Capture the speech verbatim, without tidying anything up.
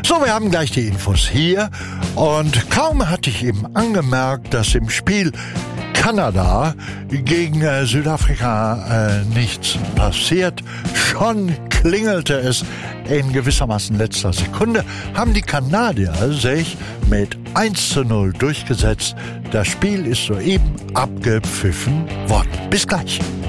So, wir haben gleich die Infos hier und kaum hatte ich eben angemerkt, dass im Spiel Kanada gegen äh, Südafrika äh, nichts passiert, schon klingelte es in gewissermaßen letzter Sekunde, haben die Kanadier sich mit eins zu null durchgesetzt. Das Spiel ist soeben abgepfiffen worden. Bis gleich.